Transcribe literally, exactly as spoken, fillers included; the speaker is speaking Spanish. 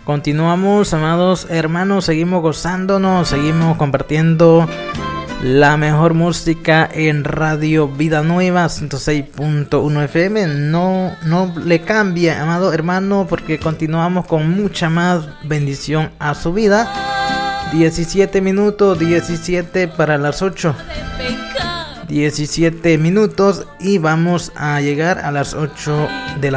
Continuamos, amados hermanos, seguimos gozándonos, seguimos compartiendo la mejor música en Radio Vida Nueva ciento seis punto uno F M. No, no le cambie, amado hermano, porque continuamos con mucha más bendición a su vida. diecisiete minutos, diecisiete para las ocho. diecisiete minutos y vamos a llegar a las ocho de la